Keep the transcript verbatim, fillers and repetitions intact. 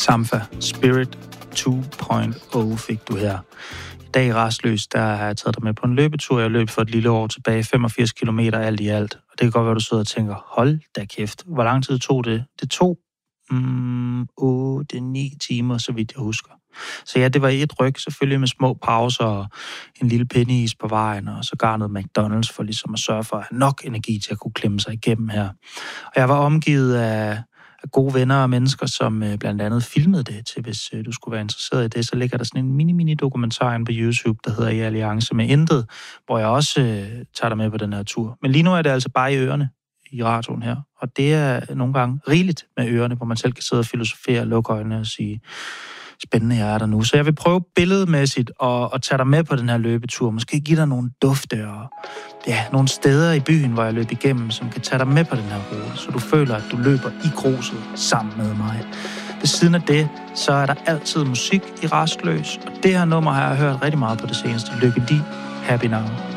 Samfa Spirit to punkt nul fik du her. I dag i Rastløs, der har jeg taget dig med på en løbetur. Jeg løb for et lille år tilbage, femogfirs kilometer alt i alt. Og det kan godt være, du sidder og tænker, hold da kæft, hvor lang tid tog det? Det tog mm, otte ni timer, så vidt jeg husker. Så ja, det var i et ryg, selvfølgelig med små pauser og en lille pindeis på vejen, og så garnet McDonald's for ligesom at sørge for at have nok energi til at kunne klemme sig igennem her. Og jeg var omgivet af af gode venner og mennesker, som øh, blandt andet filmede det til, hvis øh, du skulle være interesseret i det, så ligger der sådan en mini-mini-dokumentar på YouTube, der hedder I Alliance med Intet, hvor jeg også øh, tager dig med på den her tur. Men lige nu er det altså bare i ørerne i radioen her, og det er nogle gange rigeligt med ørerne, hvor man selv kan sidde og filosofere og lukke øjnene og sige, spændende jeg er der nu. Så jeg vil prøve billedmæssigt at, at tage dig med på den her løbetur. Måske give dig nogle dufte og ja, nogle steder i byen, hvor jeg løb igennem, som kan tage dig med på den her rute, så du føler, at du løber i gruset sammen med mig. Ved siden af det, så er der altid musik i Rastløs, og det her nummer har jeg hørt rigtig meget på det seneste. Lykke Li, Happy Now.